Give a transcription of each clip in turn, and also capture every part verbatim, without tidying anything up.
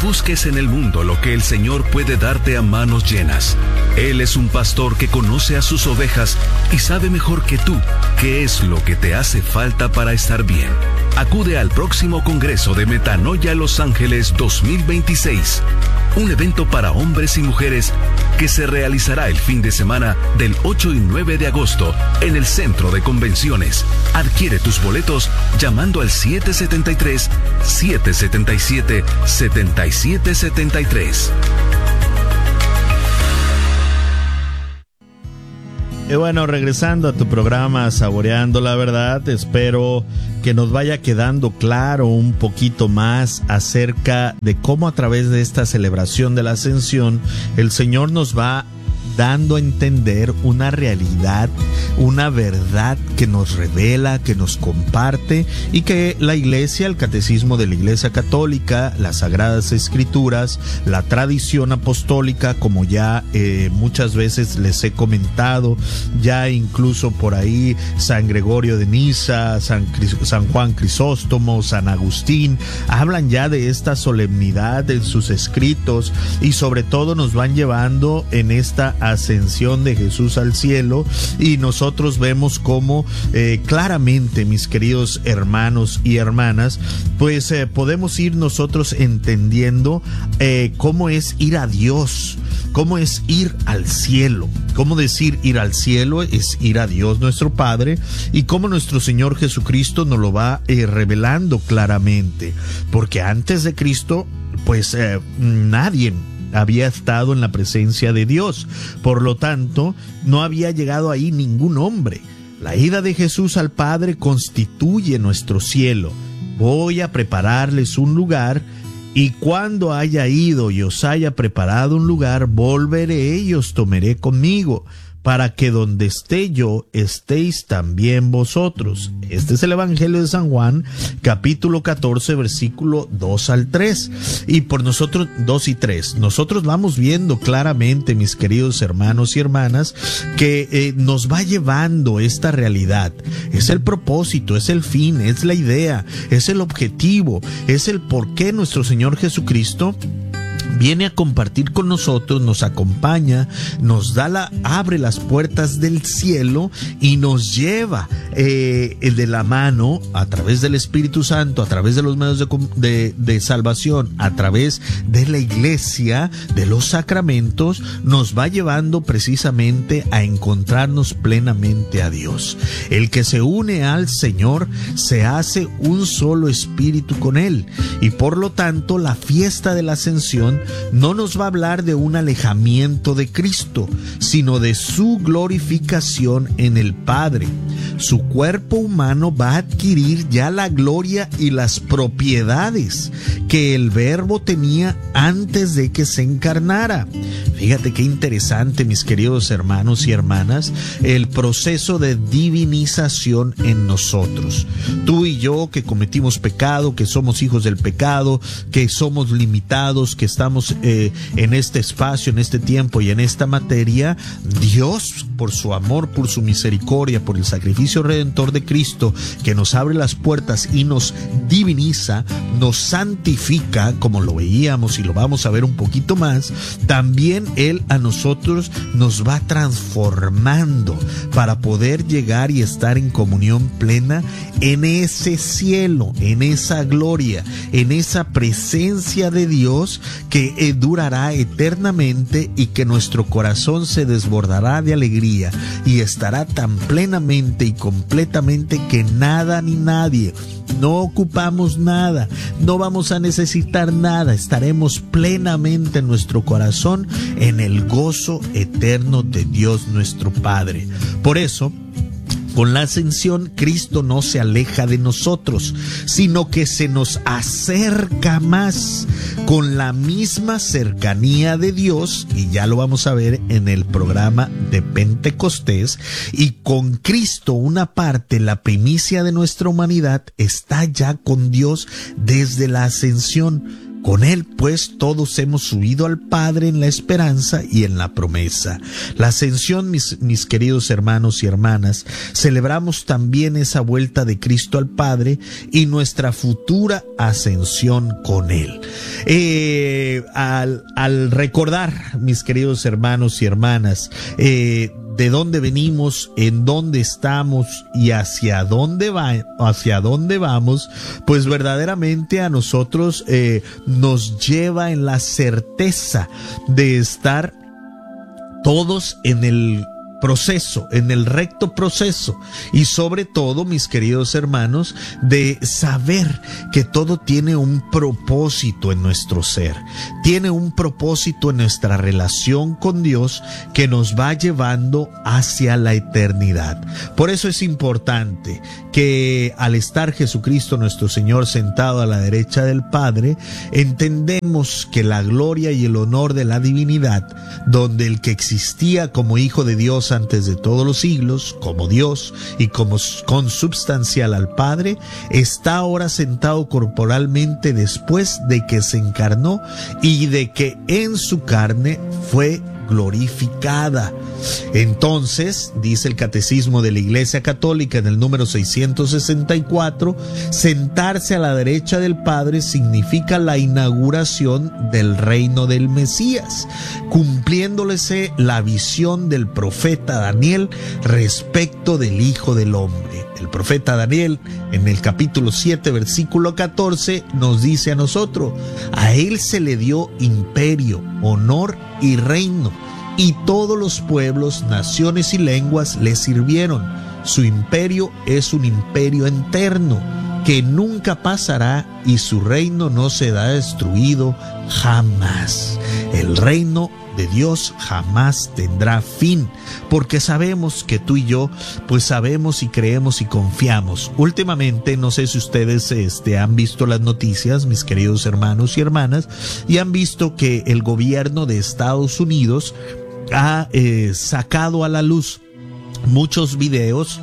busques en el mundo lo que el Señor puede darte a manos llenas. Él es un pastor que conoce a sus ovejas y sabe mejor que tú qué es lo que te hace falta para estar bien. Acude al próximo Congreso de Metanoia Los Ángeles dos mil veintiséis, un evento para hombres y mujeres que se realizará el fin de semana del ocho y nueve de agosto en el Centro de Convenciones. Adquiere tus boletos llamando al siete siete tres, siete siete siete, siete siete siete tres. Y bueno, regresando a tu programa Saboreando la Verdad, espero que nos vaya quedando claro un poquito más acerca de cómo a través de esta celebración de la Ascensión el Señor nos va dando a entender una realidad, una verdad que nos revela, que nos comparte, y que la Iglesia, el Catecismo de la Iglesia Católica, las Sagradas Escrituras, la tradición apostólica, como ya eh, muchas veces les he comentado, ya incluso por ahí San Gregorio de Niza, San, San Juan Crisóstomo, San Agustín, hablan ya de esta solemnidad en sus escritos, y sobre todo nos van llevando en esta ascensión de Jesús al cielo, y nosotros vemos cómo eh, claramente, mis queridos hermanos y hermanas, pues eh, podemos ir nosotros entendiendo eh, cómo es ir a Dios, cómo es ir al cielo. Cómo decir ir al cielo es ir a Dios nuestro Padre, y cómo nuestro Señor Jesucristo nos lo va eh, revelando claramente, porque antes de Cristo pues eh, nadie había estado en la presencia de Dios. Por lo tanto, no había llegado ahí ningún hombre. La ida de Jesús al Padre constituye nuestro cielo. Voy a prepararles un lugar, y cuando haya ido y os haya preparado un lugar, volveré y os tomaré conmigo, para que donde esté yo, estéis también vosotros. Este es el Evangelio de San Juan, capítulo catorce, versículo dos al tres. Y por nosotros, dos y tres, nosotros vamos viendo claramente, mis queridos hermanos y hermanas, que eh, nos va llevando esta realidad. Es el propósito, es el fin, es la idea, es el objetivo, es el por qué nuestro Señor Jesucristo viene a compartir con nosotros, nos acompaña, nos da la, abre las puertas del cielo y nos lleva eh, de la mano a través del Espíritu Santo, a través de los medios de, de, de salvación, a través de la Iglesia, de los sacramentos, nos va llevando precisamente a encontrarnos plenamente a Dios. El que se une al Señor se hace un solo espíritu con Él, y por lo tanto la fiesta de la Ascensión no nos va a hablar de un alejamiento de Cristo, sino de su glorificación en el Padre. Su cuerpo humano va a adquirir ya la gloria y las propiedades que el Verbo tenía antes de que se encarnara. Fíjate qué interesante, mis queridos hermanos y hermanas, el proceso de divinización en nosotros. Tú y yo, que cometimos pecado, que somos hijos del pecado, que somos limitados, que estamos eh, en este espacio, en este tiempo y en esta materia, Dios, por su amor, por su misericordia, por el sacrificio redentor de Cristo, que nos abre las puertas y nos diviniza, nos santifica, como lo veíamos y lo vamos a ver un poquito más. También Él a nosotros nos va transformando para poder llegar y estar en comunión plena en ese cielo, en esa gloria, en esa presencia de Dios que eh, durará eternamente, y que nuestro corazón se desbordará de alegría y estará tan plenamente y completamente que nada ni nadie, no ocupamos nada, no vamos a necesitar nada, estaremos plenamente en nuestro corazón en el gozo eterno de Dios nuestro Padre. Por eso, con la ascensión, Cristo no se aleja de nosotros, sino que se nos acerca más, con la misma cercanía de Dios, y ya lo vamos a ver en el programa de Pentecostés. Y con Cristo, una parte, la primicia de nuestra humanidad, está ya con Dios desde la ascensión. Con él, pues, todos hemos subido al Padre en la esperanza y en la promesa. La ascensión, mis, mis queridos hermanos y hermanas, celebramos también esa vuelta de Cristo al Padre y nuestra futura ascensión con él. Eh, al, al recordar, mis queridos hermanos y hermanas, eh, de dónde venimos, en dónde estamos y hacia dónde va, hacia dónde vamos, pues verdaderamente a nosotros eh, nos lleva en la certeza de estar todos en el proceso, en el recto proceso, y sobre todo, mis queridos hermanos, de saber que todo tiene un propósito en nuestro ser, tiene un propósito en nuestra relación con Dios que nos va llevando hacia la eternidad. Por eso es importante que al estar Jesucristo nuestro Señor sentado a la derecha del Padre, entendemos que la gloria y el honor de la divinidad, donde el que existía como Hijo de Dios antes de todos los siglos, como Dios y como consubstancial al Padre, está ahora sentado corporalmente después de que se encarnó y de que en su carne fue glorificada. Entonces, dice el Catecismo de la Iglesia Católica en el número seiscientos sesenta y cuatro, sentarse a la derecha del Padre significa la inauguración del reino del Mesías, cumpliéndolese la visión del profeta Daniel respecto del Hijo del Hombre. El profeta Daniel, en el capítulo siete, versículo catorce, nos dice a nosotros: a él se le dio imperio, honor y reino, y todos los pueblos, naciones y lenguas le sirvieron. Su imperio es un imperio eterno, que nunca pasará, y su reino no será destruido jamás. El reino de Dios jamás tendrá fin, porque sabemos que tú y yo, pues sabemos y creemos y confiamos. Últimamente, no sé si ustedes este, han visto las noticias, mis queridos hermanos y hermanas, y han visto que el gobierno de Estados Unidos ha eh, sacado a la luz muchos videos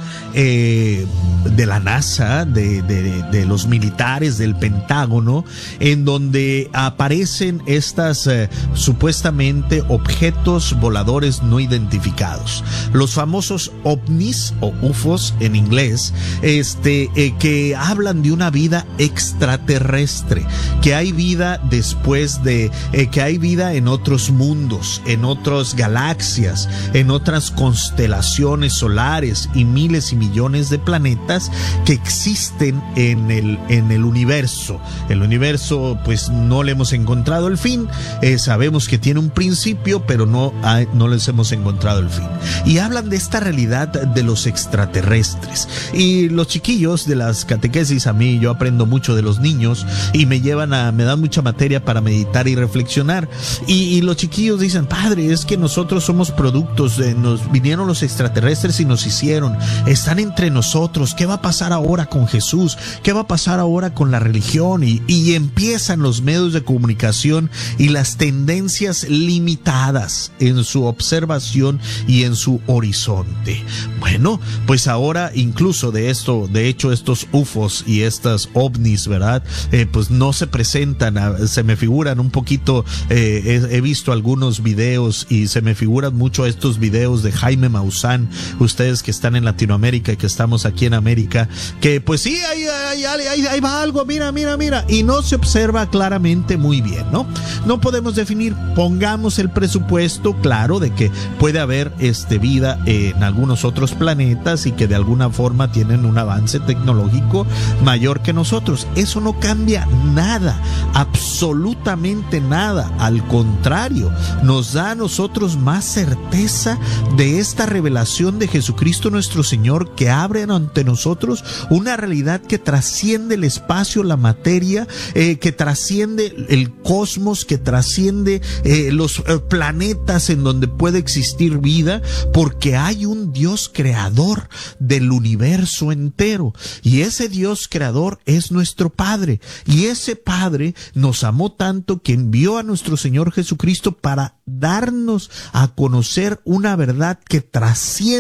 eh, de la NASA, de, de, de los militares del Pentágono, en donde aparecen estas eh, supuestamente objetos voladores no identificados, los famosos ovnis o U F Os en inglés, este eh, que hablan de una vida extraterrestre, que hay vida después de, eh, que hay vida en otros mundos, en otras galaxias, en otras constelaciones solares y miles y millones de planetas que existen en el, en el universo. El universo, pues no le hemos encontrado el fin, eh, sabemos que tiene un principio, pero no, hay, no les hemos encontrado el fin. Y hablan de esta realidad de los extraterrestres. Y los chiquillos de las catequesis, a mí yo aprendo mucho de los niños y me llevan a, me dan mucha materia para meditar y reflexionar. Y, y los chiquillos dicen: padre, es que nosotros somos productos, de, nos vinieron los extraterrestres y nos hicieron, están entre nosotros, ¿qué va a pasar ahora con Jesús? ¿Qué va a pasar ahora con la religión? Y, y empiezan los medios de comunicación y las tendencias limitadas en su observación y en su horizonte. Bueno, pues ahora incluso de esto, de hecho estos U F Os y estas ovnis, ¿verdad? Eh, pues no se presentan, a, se me figuran un poquito, eh, he, he visto algunos videos y se me figuran mucho estos videos de Jaime Maussan, ustedes que están en Latinoamérica y que estamos aquí en América, que pues sí, ahí, ahí, ahí, ahí va algo, mira, mira, mira, y no se observa claramente muy bien, ¿no? No podemos definir, pongamos el presupuesto, claro, de que puede haber este, vida en algunos otros planetas y que de alguna forma tienen un avance tecnológico mayor que nosotros. Eso no cambia nada, absolutamente nada, al contrario, nos da a nosotros más certeza de esta revelación de Jesucristo nuestro Señor, que abre ante nosotros una realidad que trasciende el espacio, la materia, eh, que trasciende el cosmos, que trasciende eh, los eh, planetas en donde puede existir vida, porque hay un Dios creador del universo entero, y ese Dios creador es nuestro Padre, y ese Padre nos amó tanto que envió a nuestro Señor Jesucristo para darnos a conocer una verdad que trasciende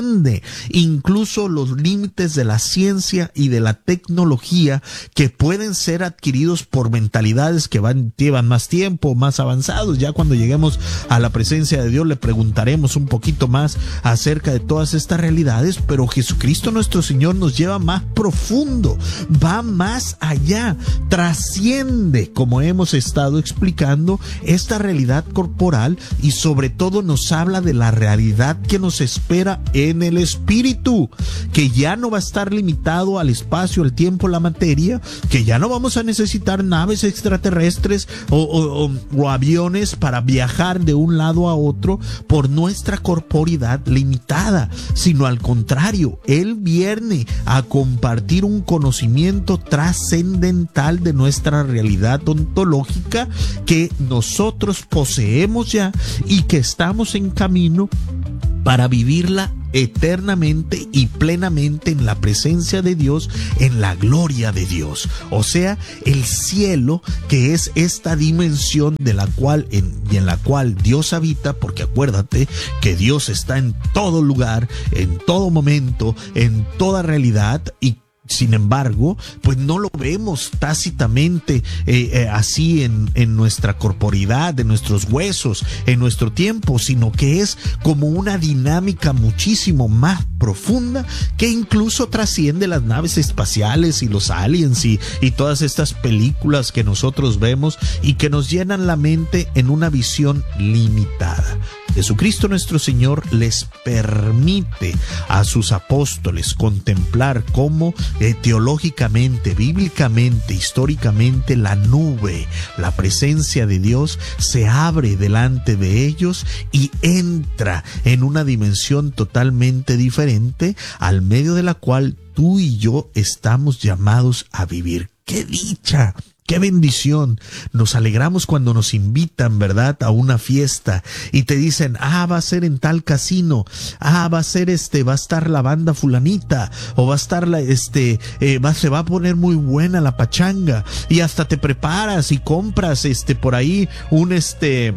trasciende incluso los límites de la ciencia y de la tecnología, que pueden ser adquiridos por mentalidades que van, llevan más tiempo, más avanzados. Ya cuando lleguemos a la presencia de Dios le preguntaremos un poquito más acerca de todas estas realidades, pero Jesucristo nuestro Señor nos lleva más profundo, va más allá, trasciende, como hemos estado explicando, esta realidad corporal, y sobre todo nos habla de la realidad que nos espera en el espíritu, que ya no va a estar limitado al espacio, al tiempo, la materia, que ya no vamos a necesitar naves extraterrestres o, o, o, o aviones para viajar de un lado a otro por nuestra corporidad limitada, sino al contrario, Él viene a compartir un conocimiento trascendental de nuestra realidad ontológica que nosotros poseemos ya y que estamos en camino para vivirla eternamente y plenamente en la presencia de Dios, en la gloria de Dios. O sea, el cielo, que es esta dimensión de la cual en, y en la cual Dios habita, porque acuérdate que Dios está en todo lugar, en todo momento, en toda realidad, y sin embargo, pues no lo vemos tácitamente eh, eh, así en, en nuestra corporidad, en nuestros huesos, en nuestro tiempo, sino que es como una dinámica muchísimo más profunda que incluso trasciende las naves espaciales y los aliens y, y todas estas películas que nosotros vemos y que nos llenan la mente en una visión limitada. Jesucristo nuestro Señor les permite a sus apóstoles contemplar cómo eh, teológicamente, bíblicamente, históricamente, la nube, la presencia de Dios se abre delante de ellos y entra en una dimensión totalmente diferente, al medio de la cual tú y yo estamos llamados a vivir. ¡Qué dicha! ¡Qué bendición! Nos alegramos cuando nos invitan, ¿verdad?, a una fiesta y te dicen, ah, va a ser en tal casino, ah, va a ser este, va a estar la banda fulanita, o va a estar la, este, eh, va, se va a poner muy buena la pachanga, y hasta te preparas y compras, este, por ahí un, este,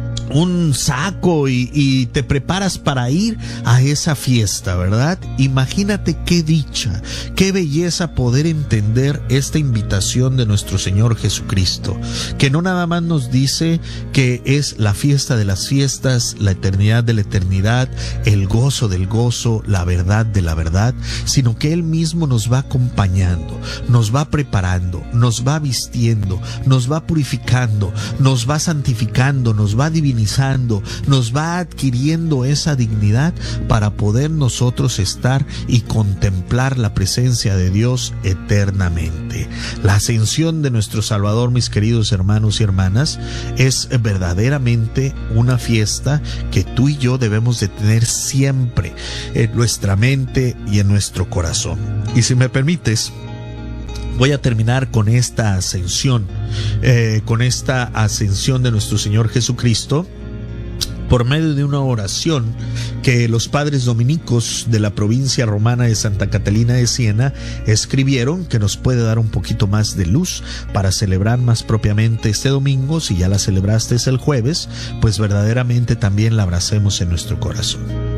un saco y, y te preparas para ir a esa fiesta, ¿verdad? Imagínate qué dicha, qué belleza poder entender esta invitación de nuestro Señor Jesucristo, que no nada más nos dice que es la fiesta de las fiestas, la eternidad de la eternidad, el gozo del gozo, la verdad de la verdad, sino que Él mismo nos va acompañando, nos va preparando, nos va vistiendo, nos va purificando, nos va santificando, nos va divinizando, nos va adquiriendo esa dignidad para poder nosotros estar y contemplar la presencia de Dios eternamente. La ascensión de nuestro Salvador, mis queridos hermanos y hermanas, es verdaderamente una fiesta que tú y yo debemos de tener siempre en nuestra mente y en nuestro corazón. Y si me permites, voy a terminar con esta ascensión, eh, con esta ascensión de nuestro Señor Jesucristo, por medio de una oración que los padres dominicos de la provincia romana de Santa Catalina de Siena escribieron, que nos puede dar un poquito más de luz para celebrar más propiamente este domingo. Si ya la celebraste el jueves, pues verdaderamente también la abracemos en nuestro corazón.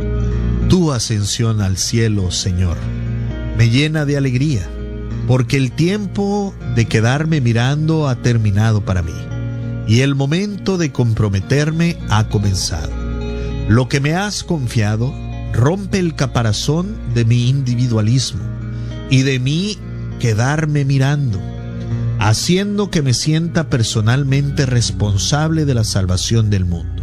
Tu ascensión al cielo, Señor, me llena de alegría, porque el tiempo de quedarme mirando ha terminado para mí, y el momento de comprometerme ha comenzado. Lo que me has confiado rompe el caparazón de mi individualismo y de mí quedarme mirando, haciendo que me sienta personalmente responsable de la salvación del mundo.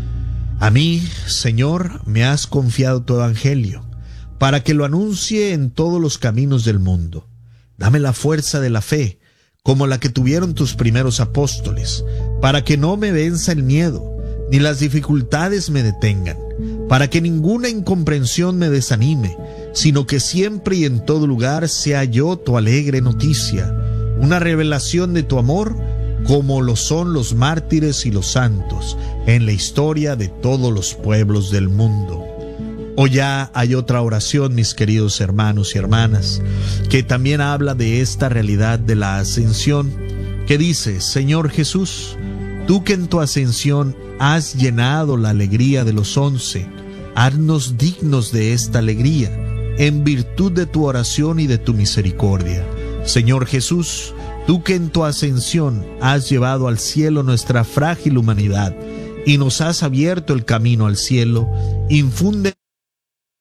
A mí, Señor, me has confiado tu evangelio, para que lo anuncie en todos los caminos del mundo. Dame la fuerza de la fe, como la que tuvieron tus primeros apóstoles, para que no me venza el miedo, ni las dificultades me detengan, para que ninguna incomprensión me desanime, sino que siempre y en todo lugar sea yo tu alegre noticia, una revelación de tu amor, como lo son los mártires y los santos en la historia de todos los pueblos del mundo. O ya hay otra oración, mis queridos hermanos y hermanas, que también habla de esta realidad de la ascensión, que dice: Señor Jesús, tú que en tu ascensión has llenado la alegría de los once, haznos dignos de esta alegría, en virtud de tu oración y de tu misericordia. Señor Jesús, tú que en tu ascensión has llevado al cielo nuestra frágil humanidad y nos has abierto el camino al cielo, infunde